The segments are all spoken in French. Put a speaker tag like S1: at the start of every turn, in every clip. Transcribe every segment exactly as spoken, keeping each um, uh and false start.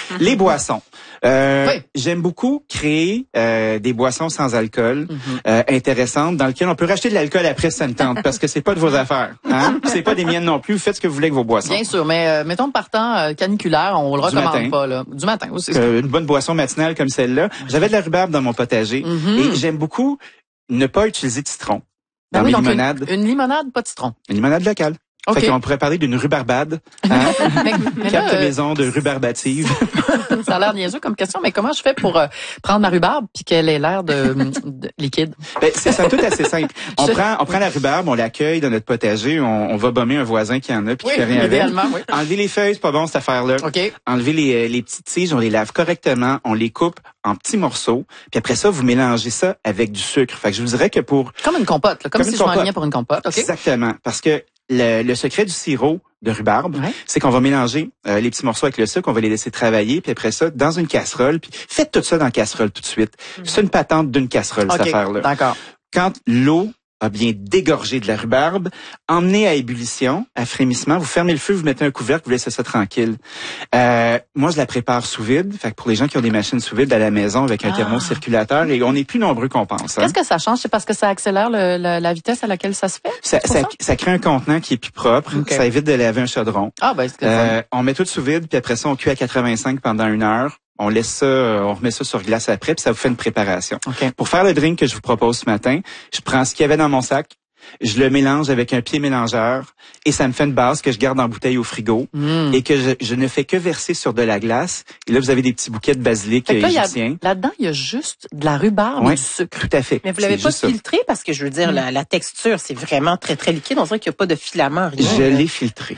S1: Les boissons. Euh,
S2: oui.
S1: J'aime beaucoup créer euh, des boissons sans alcool mm-hmm. euh, intéressantes dans lesquelles on peut racheter de l'alcool après si ça me tente parce que c'est pas de vos affaires. Hein? C'est pas des miennes non plus. Vous faites ce que vous voulez avec vos boissons.
S2: Bien sûr, mais euh, mettons partant euh, caniculaire, on le recommande matin. pas. Là. Du matin aussi.
S1: Euh, une bonne boisson matinale comme celle-là. J'avais de la rhubarbe dans mon potager mm-hmm. et j'aime beaucoup ne pas utiliser de citron dans
S2: ben oui,
S1: mes
S2: donc
S1: limonades.
S2: Une, une limonade, pas de citron.
S1: Une limonade locale.
S2: Okay.
S1: Fait qu'on pourrait parler d'une rhubarbade. Hein?
S2: mais, mais
S1: Quatre
S2: là,
S1: maisons de rhubarbative.
S2: Ça a l'air niaiseux comme question, mais comment je fais pour euh, prendre ma rhubarbe puis qu'elle ait l'air de, de liquide?
S1: Ben, c'est ça, tout assez simple. On je... prend, on prend la rhubarbe, on l'accueille dans notre potager, on, on va bomber un voisin qui en a puis
S2: oui,
S1: qui fait rien avec.
S2: Oui.
S1: Enlever les feuilles, c'est pas bon cette affaire-là.
S2: Okay.
S1: Enlever les, les petites tiges, on les lave correctement, on les coupe en petits morceaux, puis après ça, vous mélangez ça avec du sucre. Fait que je vous dirais que pour...
S2: Comme une compote, là, comme, comme si je m'enlignais pour une compote. Okay.
S1: Exactement, parce que Le, le secret du sirop de rhubarbe, ouais. c'est qu'on va mélanger euh, les petits morceaux avec le sucre, on va les laisser travailler, puis après ça, dans une casserole, puis faites tout ça dans la casserole tout de suite. Mm. C'est une patente d'une casserole,
S2: okay.
S1: cette affaire-là.
S2: D'accord.
S1: Quand l'eau a bien dégorgé de la rhubarbe, emmenez à ébullition, à frémissement, vous fermez le feu, vous mettez un couvercle, vous laissez ça tranquille. Euh, moi, je la prépare sous vide. Fait que pour les gens qui ont des machines sous vide à la maison avec un ah. thermocirculateur, et on est plus nombreux qu'on pense. Hein.
S2: Qu'est-ce que ça change? C'est parce que ça accélère le, la, la vitesse à laquelle ça se fait?
S1: Ça, ça, ça? ça crée un contenant qui est plus propre. Okay. Ça évite de laver un chaudron.
S2: Ah, ben, c'est
S1: euh, on met tout sous vide, puis après ça, on cuit à quatre-vingt-cinq pendant une heure. On laisse ça, on remet ça sur glace après, puis ça vous fait une préparation.
S2: Okay.
S1: Pour faire le drink que je vous propose ce matin, je prends ce qu'il y avait dans mon sac, je le mélange avec un pied mélangeur et ça me fait une base que je garde en bouteille au frigo
S2: mm.
S1: et que je, je ne fais que verser sur de la glace. Et là, vous avez des petits bouquets de basilic égyptien.
S2: Là-dedans, il y a juste de la rhubarbe
S1: oui,
S2: et du sucre.
S1: Tout à fait.
S3: Mais vous l'avez pas filtré ça. Parce que je veux dire, mm. la, la texture, c'est vraiment très, très liquide. On dirait qu'il n'y a pas de filament. Rien.
S1: Je l'ai filtré.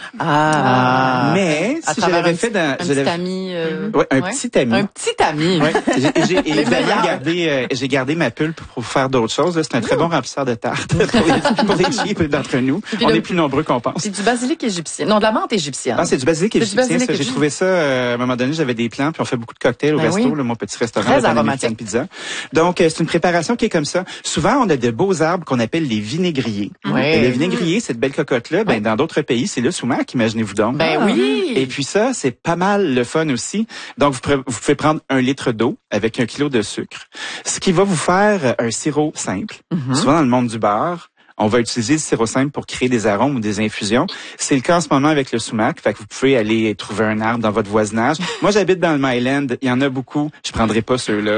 S2: Ah.
S1: ah. Mais
S2: à
S1: si je l'avais fait dans...
S2: Un
S1: je
S2: petit ami. Euh...
S1: Ouais, un
S2: ouais.
S1: petit ami.
S2: Un petit ami.
S1: Ouais. J'ai, j'ai évidemment gardé, euh, j'ai gardé ma pulpe pour faire d'autres choses. C'est un très bon remplisseur de tarte pour les, pour les cheap d'entre nous. Puis on le, est plus nombreux qu'on pense.
S2: C'est du basilic égyptien. Non, de la menthe égyptienne.
S1: Ah, c'est du basilic égyptien. Du basilic j'ai trouvé ça, euh, à un moment donné, j'avais des plans, puis on fait beaucoup de cocktails au ben resto, oui. là, mon petit restaurant.
S2: Très aromatique.
S1: Pizza. Donc, euh, c'est une préparation qui est comme ça. Souvent, on a de beaux arbres qu'on appelle les vinaigriers.
S2: Oui.
S1: Et le vinaigrier, cette belle cocotte-là, ben, oui. dans d'autres pays, c'est le sumac, imaginez-vous donc.
S2: Ben ah. oui.
S1: Et puis ça, c'est pas mal le fun aussi. Donc, vous pouvez, vous pouvez prendre un litre d'eau avec un kilo de sucre. Ce qui va vous faire un sirop simple. Mm-hmm. Souvent, dans le monde du bar, on va utiliser le sirop simple pour créer des arômes ou des infusions. C'est le cas en ce moment avec le sumac. Fait que vous pouvez aller trouver un arbre dans votre voisinage. Moi, j'habite dans le Myland. Il y en a beaucoup. Je prendrai pas ceux-là.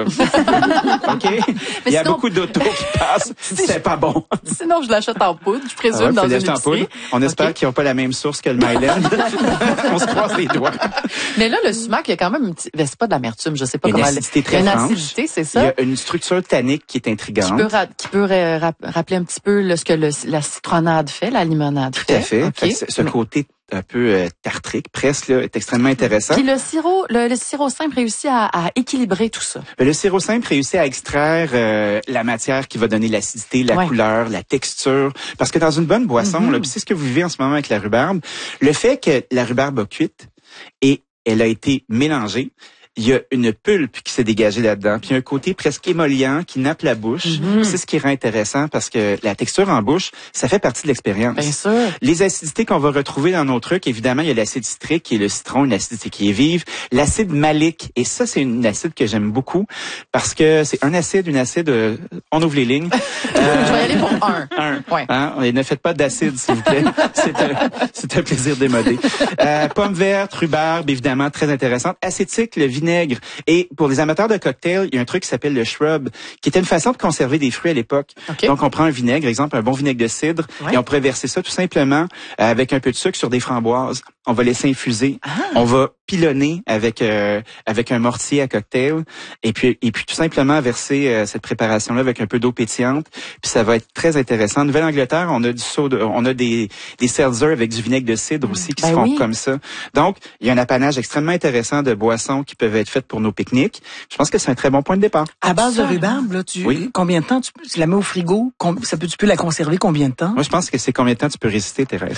S1: OK? Mais il y a sinon... beaucoup d'autos qui passent. C'est pas bon.
S2: Sinon, je l'achète en poudre. Je présume ah ouais, dans une épicerie. En poudre.
S1: On espère okay. qu'ils n'ont pas la même source que le Myland. On se croise les doigts.
S2: Mais là, le sumac, il y a quand même une petite... C'est pas de l'amertume. Je sais pas
S1: une
S2: comment...
S1: Acidité très
S2: une
S1: franche.
S2: acidité, c'est ça?
S1: Il y a une structure tannique qui est intrigante.
S2: Qui peut, ra... qui peut ra... rappeler un petit peu le, ce que le, la citronnade fait, la limonade
S1: Tout
S2: fait.
S1: à fait.
S2: Okay.
S1: fait ce côté un peu euh, tartrique, presque, là, est extrêmement intéressant.
S2: Puis le sirop, le, le sirop simple réussit à, à équilibrer tout ça.
S1: Le sirop simple réussit à extraire euh, la matière qui va donner l'acidité, la ouais. couleur, la texture. Parce que dans une bonne boisson, mm-hmm. là, puis c'est ce que vous vivez en ce moment avec la rhubarbe, le fait que la rhubarbe a cuite et elle a été mélangée, il y a une pulpe qui s'est dégagée là-dedans, puis il y a un côté presque émollient qui nappe la bouche. Mm-hmm. C'est ce qui rend intéressant parce que la texture en bouche, ça fait partie de l'expérience.
S2: Bien sûr.
S1: Les acidités qu'on va retrouver dans nos trucs, évidemment, il y a l'acide citrique qui est le citron, une acidité qui est vive. L'acide malique, et ça, c'est une acide que j'aime beaucoup parce que c'est un acide, une acide, euh, on ouvre les lignes.
S2: euh, Je vais y aller pour un.
S1: Un.
S2: Ouais.
S1: Hein? Et ne faites pas d'acide, s'il vous plaît. c'est, un, c'est un plaisir démodé. Euh, pomme verte, rhubarbe, évidemment, très intéressante. Acétique, le vinaigre. Et pour les amateurs de cocktails, il y a un truc qui s'appelle le shrub, qui était une façon de conserver des fruits à l'époque.
S2: Okay.
S1: Donc, on prend un vinaigre, exemple, un bon vinaigre de cidre, ouais. et on pourrait verser ça tout simplement euh, avec un peu de sucre sur des framboises. On va laisser infuser.
S2: Ah.
S1: On va pilonner avec euh, avec un mortier à cocktail. Et puis et puis tout simplement verser euh, cette préparation-là avec un peu d'eau pétillante. Puis ça va être très intéressant. En Nouvelle-Angleterre, on a du soda, on a des des seltzers avec du vinaigre de cidre aussi qui
S2: ben
S1: se font
S2: oui.
S1: comme ça. Donc, il y a un apanage extrêmement intéressant de boissons qui peuvent être faites pour nos pique-niques. Je pense que c'est un très bon point de départ.
S3: À base de rhubarbe, là, tu
S1: oui.
S3: combien de temps tu, tu la mets au frigo? Ça peut, tu peux la conserver combien de temps?
S1: Moi, je pense que c'est combien de temps tu peux résister, Thérèse.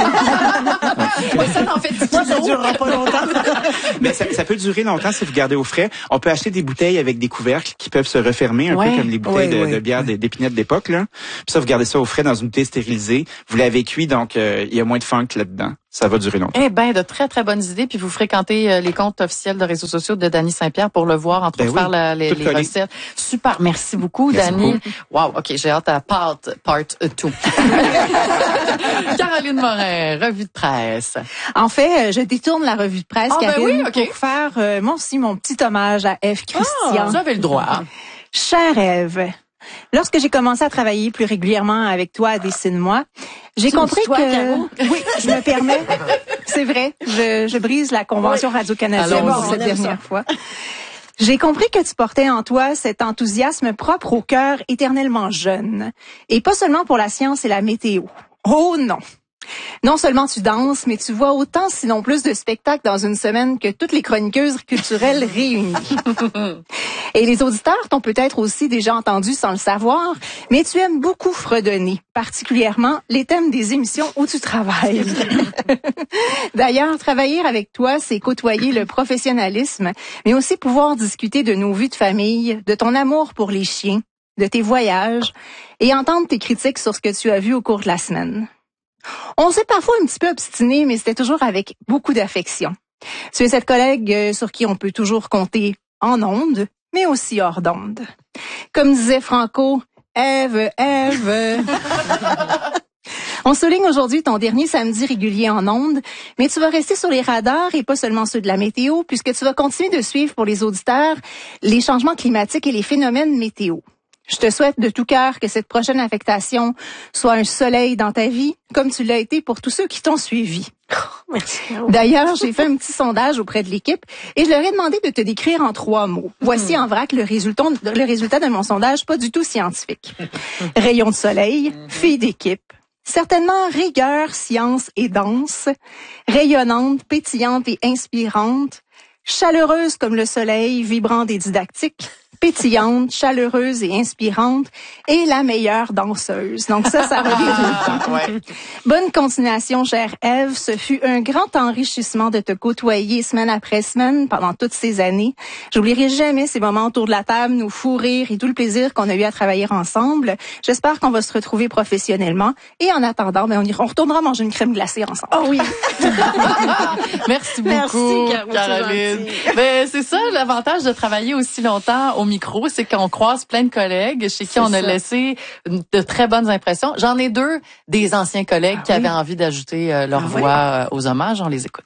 S2: ouais, ça en fait dix
S3: Moi, ça durera pas longtemps.
S1: Mais ça, ça peut durer longtemps si vous gardez au frais. On peut acheter des bouteilles avec des couvercles qui peuvent se refermer, un ouais. peu comme les bouteilles ouais, de, ouais, de bière ouais. d'épinette d'époque, là. Puis ça, vous gardez ça au frais dans une bouteille stérilisée. Vous l'avez cuit, donc il euh, y a moins de funk là-dedans. ça va durer longtemps.
S2: Eh ben, de très, très bonnes idées. Puis vous fréquentez euh, les comptes officiels de réseaux sociaux de Dany Saint-Pierre pour le voir, entre
S1: Ben
S2: autres,
S1: oui,
S2: faire la, les, les recettes. Super, merci beaucoup,
S1: Merci
S2: Dany.
S1: beaucoup.
S2: Wow, OK, j'ai hâte à part, part two. Caroline Morin, revue de presse.
S4: En fait, je détourne la revue de presse,
S2: Ah, ben
S4: Karine,
S2: oui, okay.
S4: pour faire euh, moi aussi mon petit hommage à Ève Christian.
S2: Ah, vous avez le droit.
S4: Chère Ève, lorsque j'ai commencé à travailler plus régulièrement avec toi à Dessine-moi, j'ai
S2: Tu
S4: compris
S2: toi,
S4: que...
S2: Caro?
S4: Oui, je me permets. C'est vrai, je, je brise la convention
S2: Oui.
S4: radio-canadienne
S2: Allons-y.
S4: cette dernière fois. J'ai compris que tu portais en toi cet enthousiasme propre au cœur éternellement jeune. Et pas seulement pour la science et la météo. Oh non! Non seulement tu danses, mais tu vois autant, sinon plus, de spectacles dans une semaine que toutes les chroniqueuses culturelles réunies. Et les auditeurs t'ont peut-être aussi déjà entendu sans le savoir, mais tu aimes beaucoup fredonner, particulièrement les thèmes des émissions où tu travailles. D'ailleurs, travailler avec toi, c'est côtoyer le professionnalisme, mais aussi pouvoir discuter de nos vies de famille, de ton amour pour les chiens, de tes voyages, et entendre tes critiques sur ce que tu as vu au cours de la semaine. On s'est parfois un petit peu obstiné, mais c'était toujours avec beaucoup d'affection. Tu es cette collègue sur qui on peut toujours compter en ondes, mais aussi hors d'ondes. Comme disait Franco, Ève, Ève. On souligne aujourd'hui ton dernier samedi régulier en ondes, mais tu vas rester sur les radars et pas seulement ceux de la météo, puisque tu vas continuer de suivre pour les auditeurs les changements climatiques et les phénomènes météo. Je te souhaite de tout cœur que cette prochaine affectation soit un soleil dans ta vie, comme tu l'as été pour tous ceux qui t'ont suivi.
S3: Merci.
S4: D'ailleurs, j'ai fait un petit sondage auprès de l'équipe et je leur ai demandé de te décrire en trois mots. Voici en vrac le résultat, le résultat de mon sondage, pas du tout scientifique. Rayon de soleil, fille d'équipe, certainement rigueur, science et danse, rayonnante, pétillante et inspirante, chaleureuse comme le soleil, vibrante et didactique, pétillante, chaleureuse et inspirante, et la meilleure danseuse. Donc ça, ça revient tout le temps.
S2: Ouais.
S4: Bonne continuation, chère Ève. Ce fut un grand enrichissement de te côtoyer semaine après semaine pendant toutes ces années. J'oublierai jamais ces moments autour de la table, nos fous rires et tout le plaisir qu'on a eu à travailler ensemble. J'espère qu'on va se retrouver professionnellement. Et en attendant, ben, on, ira, on retournera manger une crème glacée ensemble.
S3: Oh oui.
S2: Merci beaucoup,
S3: Merci, Caro,
S2: Caroline.
S3: c'est gentil.
S2: Ben, c'est ça, l'avantage de travailler aussi longtemps au micro, c'est qu'on croise plein de collègues chez qui
S3: C'est
S2: on a
S3: ça.
S2: laissé de très bonnes impressions. J'en ai deux des anciens collègues
S4: Ah
S2: qui
S4: oui.
S2: avaient envie d'ajouter euh, leur
S4: Ah oui.
S2: voix euh, aux hommages. On les écoute.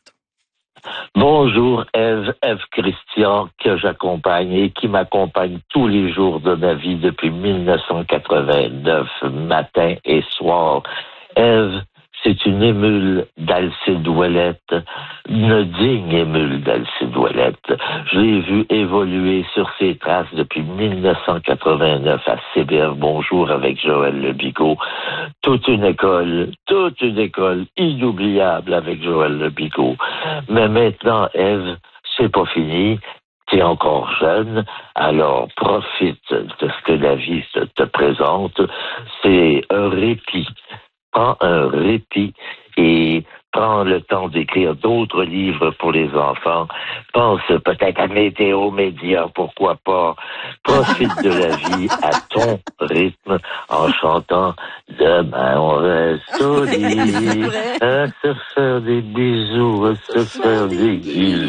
S5: Bonjour, Ève, Ève Christian, que j'accompagne et qui m'accompagne tous les jours de ma vie depuis mille neuf cent quatre-vingt-neuf, matin et soir. Ève, c'est une émule d'Alcide Ouellette, une digne émule d'Alcide Ouellette. Je l'ai vu évoluer sur ses traces depuis mille neuf cent quatre-vingt-neuf à C B F Bonjour avec Joël Le Bigot. Toute une école, toute une école inoubliable avec Joël Le Bigot. Mais maintenant, Ève, c'est pas fini. T'es encore jeune, alors profite de ce que la vie te, te présente. C'est un répit. Prends un répit et prends le temps d'écrire d'autres livres pour les enfants. Pense peut-être à Météo Média, pourquoi pas. Profite de la vie à ton rythme en chantant « Demain on reste au lit, à se faire des bisous, à se faire des guillis. »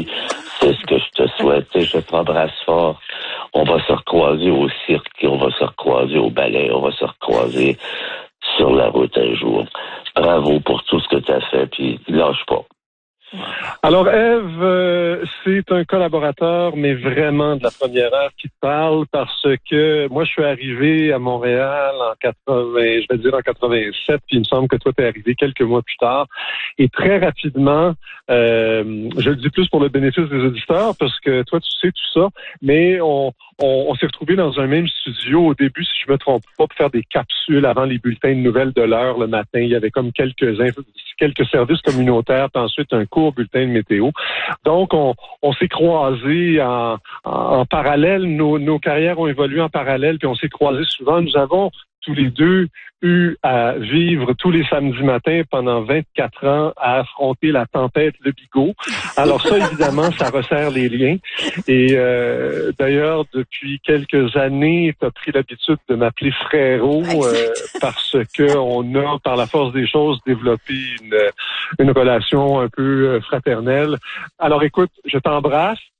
S5: C'est ce que je te souhaite et je t'embrasse fort. On va se recroiser au cirque, on va se recroiser au ballet, on va se recroiser sur la route un jour. Bravo pour tout ce que tu as fait, puis lâche pas.
S6: Alors, Ève, euh, c'est un collaborateur, mais vraiment de la première heure qui te parle, parce que moi, je suis arrivé à Montréal en quatre-vingts, je vais dire en quatre-vingt-sept, puis il me semble que toi, t'es arrivé quelques mois plus tard. Et très rapidement, euh, je le dis plus pour le bénéfice des auditeurs, parce que toi, tu sais tout ça, mais on, on, on s'est retrouvés dans un même studio au début, si je me trompe pas, pour faire des capsules avant les bulletins de nouvelles de l'heure le matin. Il y avait comme quelques inf- quelques services communautaires, puis ensuite un court bulletin de météo. Donc, on, on s'est croisés en, en, en parallèle. Nos, nos carrières ont évolué en parallèle, puis on s'est croisés souvent. Nous avons tous les deux eu à vivre tous les samedis matins pendant vingt-quatre ans à affronter la tempête Le Bigot. Alors ça, évidemment, ça resserre les liens. Et euh, d'ailleurs, depuis quelques années, tu as pris l'habitude de m'appeler frérot euh, parce que on a, par la force des choses, développé une, une relation un peu fraternelle. Alors écoute, je t'embrasse.